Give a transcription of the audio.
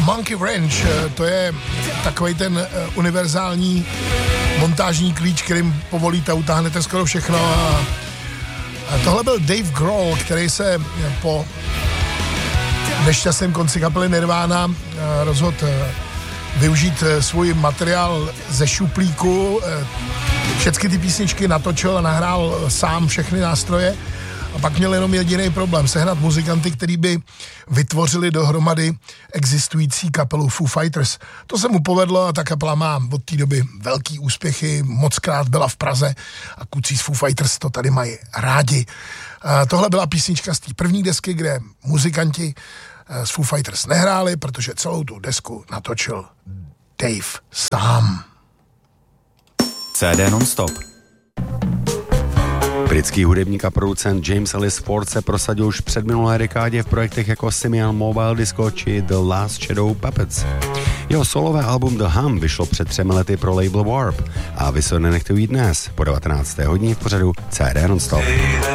Monkey Wrench, to je takovej ten univerzální montážní klíč, kterým povolíte, utáhnete skoro všechno. A tohle byl Dave Grohl, který se po nešťastném konci kapely Nirvana rozhodl využít svůj materiál ze šuplíku. Všechny ty písničky natočil a nahrál sám všechny nástroje. A pak měl jenom jediný problém, sehnat muzikanty, který by vytvořili dohromady existující kapelu Foo Fighters. To se mu povedlo a ta kapela má od té doby velký úspěchy, mockrát byla v Praze a kluci z Foo Fighters to tady mají rádi. Tohle byla písnička z té první desky, kde muzikanti z Foo Fighters nehráli, protože celou tu desku natočil Dave sám. CD non-stop. Britský hudebník a producent James Ellis Ford se prosadil už před minulé dekádě v projektech jako Simian Mobile Disco či The Last Shadow Puppets. Jeho solové album The Hum vyšlo před 3 lety pro label Warp a vy se nenechte ujít dnes po 19. hodině v pořadu CD non-stop.